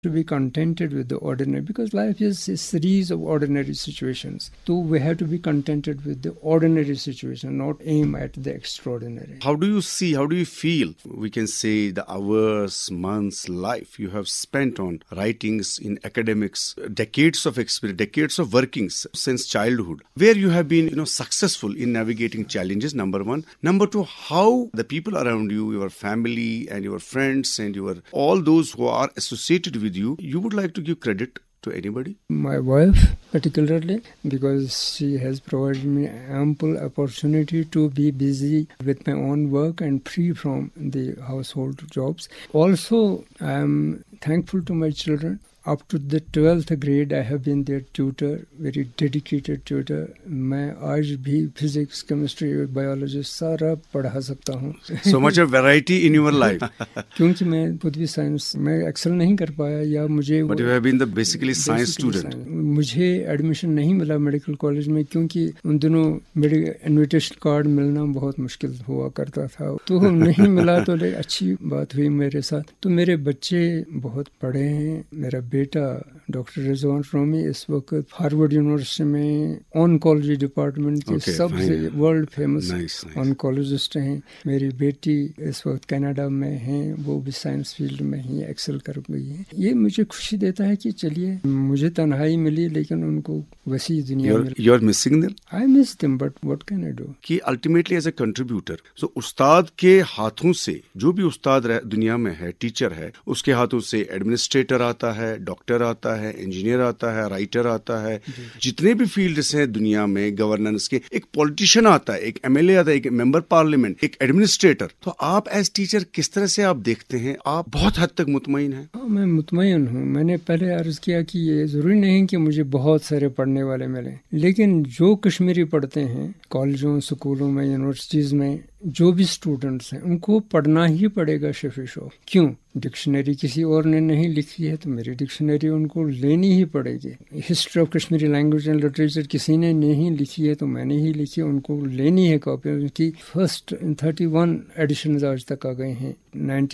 to be contented with the ordinary, because life is a series of ordinary situations. So we have to be contented with the ordinary situation, not aim at the extraordinary. How do you feel, we can say, the hours, months, life you have spent on writings in academics, decades of experience, decades of workings since childhood, where you have been, successful in navigating challenges, number one. Number two, how the people around you, your family and your friends and all those who are associated with you would like to give credit to anybody? My wife particularly, because she has provided me ample opportunity to be busy with my own work and free from the household jobs. Also, I am thankful to my children. Up to the 12th grade, I have been their tutor, very dedicated tutor. میں آج بھی physics chemistry biology سارا پڑھا سکتا ہوں. So much of variety in your life. کیونکہ میں خود بھی سائنس میں ایکسل نہیں کر پایا, یا مجھے But you have been the basically science student. مجھے ایڈمیشن نہیں ملا میڈیکل کالج میں, کیونکہ ان دنوں میرے انویٹیشن کارڈ ملنا بہت مشکل ہوا کرتا تھا, تو نہیں ملا. تو اچھی بات ہوئی میرے ساتھ. تو میرے بچے بہت پڑھے ہیں. میرا بیٹا ڈاکٹر رضوان رومی اس وقت ہارورڈ یونیورسٹی میں آنکالوجی ڈپارٹمنٹ کے سب سے ورلڈ فیمس آنکالوجسٹ ہیں. میری بیٹی اس وقت کینیڈا میں ہیں, وہ بھی سائنس فیلڈ میں ہی ایکسل کر گئی ہیں. یہ مجھے خوشی دیتا ہے کہ چلیے مجھے تنہائی ملی لیکن ان کو وسیع دنیا ملی. You are missing them? I miss them, but what can I do? کہ ultimately as a contributor, so استاد کے ہاتھوں سے, جو بھی استاد دنیا میں ہے, ٹیچر ہے, اس کے ہاتھوں سے ایڈمنسٹریٹر آتا ہے, ڈاکٹر آتا ہے, انجینئر آتا ہے, رائٹر آتا ہے, جتنے بھی فیلڈس ہیں دنیا میں گورننس کے, ایک پولیٹیشین آتا ہے, ایک ایم ایل اے آتا ہے, ایک ممبر پارلیمنٹ, ایک ایڈمنسٹریٹر. تو آپ ایز ٹیچر کس طرح سے آپ دیکھتے ہیں؟ آپ بہت حد تک مطمئن ہیں؟ میں مطمئن ہوں. میں نے پہلے عرض کیا کہ یہ ضروری نہیں کہ مجھے بہت سارے پڑھنے والے ملیں, لیکن جو کشمیری پڑھتے ہیں کالجوں, سکولوں میں, یونیورسٹیز میں, جو بھی اسٹوڈنٹس ہیں ان کو پڑھنا ہی پڑے گا شفیع شو. کیوں؟ ڈکشنری کسی اور نے نہیں لکھی ہے تو میری ڈکشنری ان کو لینی ہی پڑے گی. History of Kashmiri language and literature کسی نے نہیں لکھی ہے تو میں نے ہی لکھی, ان کو لینی ہے کاپی. ان کی فرسٹ 31 ایڈیشنز آج تک آ گئے ہیں.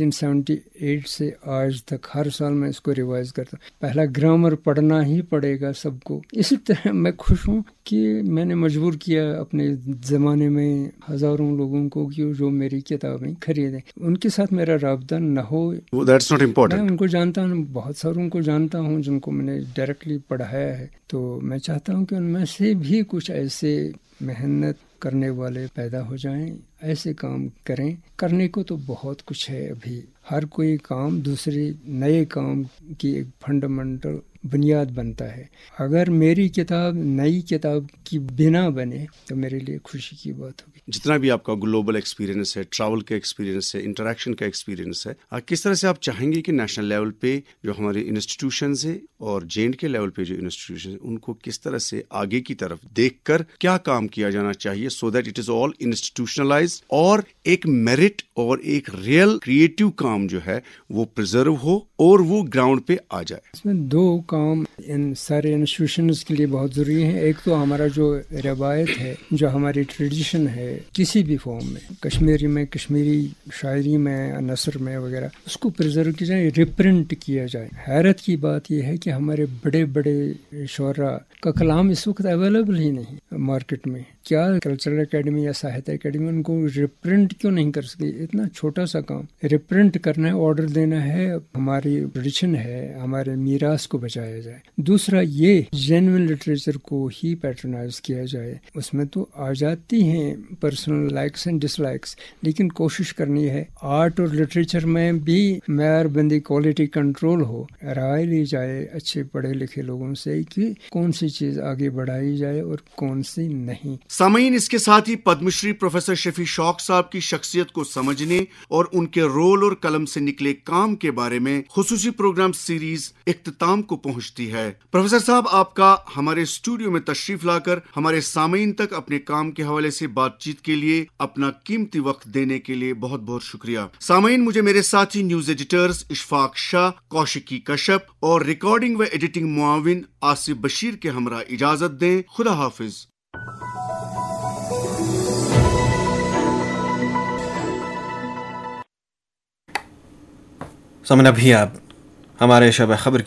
1978 سے آج تک ہر سال میں اس کو ریوائز کرتا ہوں. پہلا گرامر پڑھنا ہی پڑے گا سب کو. اسی طرح میں خوش ہوں کہ میں نے مجبور کیا اپنے زمانے میں ہزاروں لوگوں کو کہ جو میری کتابیں خریدیں. ان کے ساتھ میرا رابطہ نہ ہو, That's not important. میں ان کو جانتا ہوں, بہت ساروں کو جانتا ہوں جن کو میں نے ڈائریکٹلی پڑھایا ہے. تو میں چاہتا ہوں کہ ان میں سے بھی کچھ ایسے محنت کرنے والے پیدا ہو جائیں, ایسے کام کریں. کرنے کو تو بہت کچھ ہے ابھی. ہر کوئی کام دوسرے نئے کام کی ایک فنڈامنٹل بنیاد بنتا ہے. اگر میری کتاب نئی کتاب کی بنا بنے تو میرے لیے خوشی کی بات ہوگی. جتنا بھی آپ کا گلوبل ایکسپیرینس ہے, ٹریول کا ایکسپیرینس ہے, انٹریکشن کا ایکسپیرینس ہے, کس طرح سے آپ چاہیں گے کہ نیشنل لیول پہ جو ہمارے انسٹیٹیوشنز ہیں اور JNK کے لیول پہ جو انسٹیٹیوشن ہیں ان کو کس طرح سے آگے کی طرف دیکھ کر کیا کام کیا جانا چاہیے, so that it is all institutionalise, اور ایک میرٹ اور ایک ریئل کریٹو کام جو ہے وہ پرزرو ہو اور وہ گراؤنڈ پہ آ جائے. اس میں دو کام ان سارے انسٹیٹیوشنز کے لیے بہت ضروری ہیں. ایک تو ہمارا جو روایت ہے, جو ہماری ٹریڈیشن ہے کسی بھی فارم میں, کشمیری میں, کشمیری شاعری میں, نثر میں وغیرہ, اس کو پرزرو کیا جائے, ریپرنٹ کیا جائے. حیرت کی بات یہ ہے کہ ہمارے بڑے بڑے شعراء کا کلام اس وقت اویلیبل ہی نہیں مارکیٹ میں. کیا کلچرل اکیڈمی یا ساہتیہ اکیڈمی ان کو ریپرنٹ کیوں نہیں کر سکی؟ اتنا چھوٹا سا کام ریپرنٹ کرنا ہے, آرڈر دینا ہے. ہماری ٹریڈیشن ہے, ہمارے میراث کو بچایا جائے. دوسرا یہ جینوئن لٹریچر کو ہی پیٹرنائز کیا جائے. اس میں تو آ جاتی ہیں personal likes and dish likes, لیکن کوشش کرنی ہے آرٹ اور لٹریچر میں بھی معیار بندی, کوالٹی کنٹرول ہو. رائے لی جائے اچھے پڑھے لکھے لوگوں سے کہ کون سی چیز آگے بڑھائی جائے اور کون سی نہیں. سامعین, اس کے ساتھ ہی پدم شری پروفیسر شفیع شوق صاحب کی شخصیت کو سمجھنے اور ان کے رول اور قلم سے نکلے کام کے بارے میں خصوصی پروگرام سیریز اختتام کو پہنچتی ہے. پروفیسر صاحب, آپ کا ہمارے اسٹوڈیو میں تشریف لا کر ہمارے سامعین تک اپنے کام کے حوالے سے بات چیت کے لیے اپنا قیمتی وقت دینے کے لیے بہت بہت شکریہ. سامعین, مجھے میرے ساتھی نیوز ایڈیٹرز اشفاق شاہ, کوشکی کشپ اور ریکارڈنگ و ایڈیٹنگ معاون آصف بشیر کے ہمراہ اجازت دیں. خدا حافظ. سامعین, ابھی آپ ہمارے شب خبر